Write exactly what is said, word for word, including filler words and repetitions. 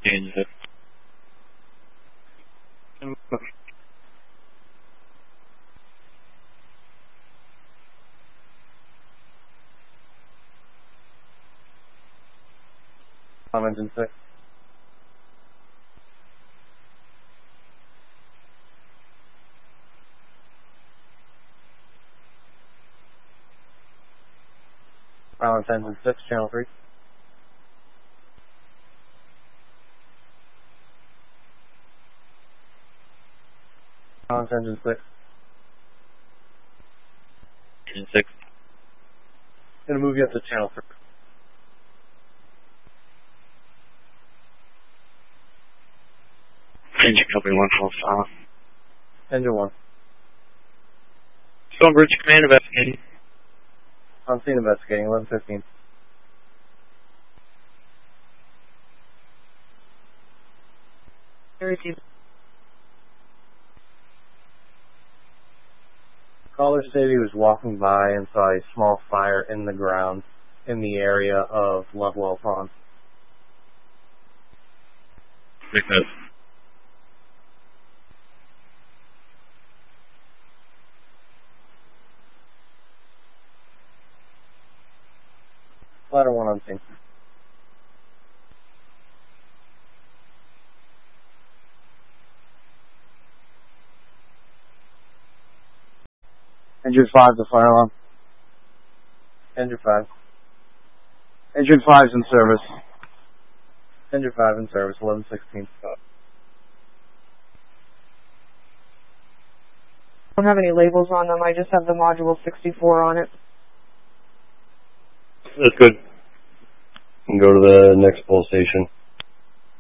Engine six. I'm engine six. Balance engine six, channel three. Balance engine six. Engine six. Gonna move you up to channel three. Engine company one twelve silent. Engine one. Stonebridge Command investigating. On scene investigating, eleven fifteen. Receive. Caller stated he was walking by and saw a small fire in the ground in the area of Lovewell Pond. Make that. Ladder one on scene. Engine five, the fire alarm. Engine five. Engine five's in service. Engine five in service, eleven sixteen. I don't have any labels on them. I just have the module sixty-four on it. That's good. And go to the next pole station.